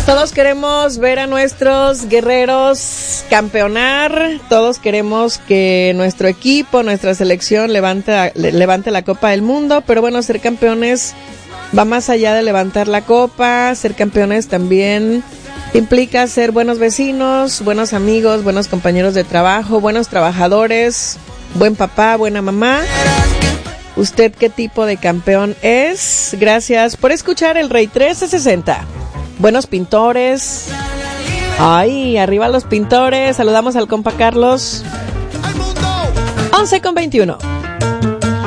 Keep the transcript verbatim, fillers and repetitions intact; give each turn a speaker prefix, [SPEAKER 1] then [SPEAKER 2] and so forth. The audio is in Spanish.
[SPEAKER 1] Todos queremos ver a nuestros guerreros campeonar, todos queremos que nuestro equipo, nuestra selección levante, levante la Copa del Mundo, pero bueno, ser campeones va más allá de levantar la copa. Ser campeones también implica ser buenos vecinos, buenos amigos, buenos compañeros de trabajo, buenos trabajadores, buen papá, buena mamá. ¿Usted qué tipo de campeón es? Gracias por escuchar el Rey trece sesenta. Buenos pintores. Ay, arriba los pintores. Saludamos al compa Carlos. once con veintiuno.